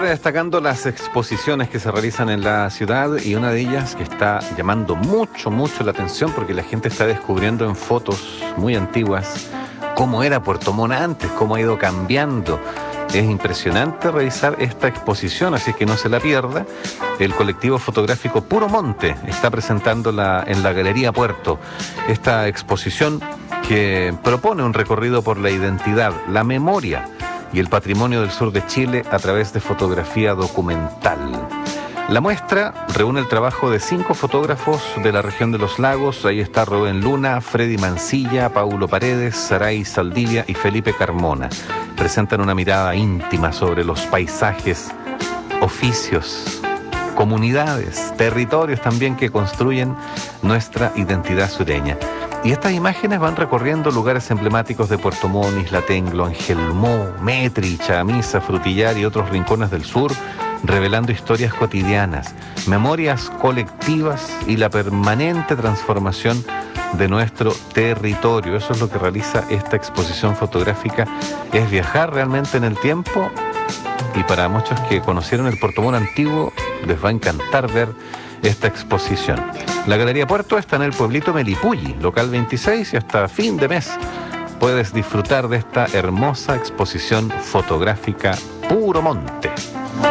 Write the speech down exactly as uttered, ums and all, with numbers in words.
siempre destacando las exposiciones que se realizan en la ciudad, y una de ellas que está llamando mucho, mucho la atención porque la gente está descubriendo en fotos muy antiguas cómo era Puerto Montt antes, cómo ha ido cambiando. Es impresionante revisar esta exposición, así que no se la pierda. El colectivo fotográfico Puro Monte está presentándola en la Galería Puerto. Esta exposición que propone un recorrido por la identidad, la memoria y el patrimonio del sur de Chile a través de fotografía documental. La muestra reúne el trabajo de cinco fotógrafos de la región de los lagos. Ahí está Rubén Luna, Freddy Mancilla, Paulo Paredes, Saray Saldivia y Felipe Carmona. Presentan una mirada íntima sobre los paisajes, oficios, comunidades, territorios también que construyen nuestra identidad sureña. Y estas imágenes van recorriendo lugares emblemáticos de Puerto Montt, Isla Tenglo, Angelmó, Metri, Chamisa, Frutillar y otros rincones del sur, revelando historias cotidianas, memorias colectivas y la permanente transformación de nuestro territorio. Eso es lo que realiza esta exposición fotográfica, es viajar realmente en el tiempo, y para muchos que conocieron el Puerto Montt antiguo les va a encantar ver esta exposición. La Galería Puerto está en el pueblito Melipulli, local veintiséis, y hasta fin de mes puedes disfrutar de esta hermosa exposición fotográfica Puro Monte.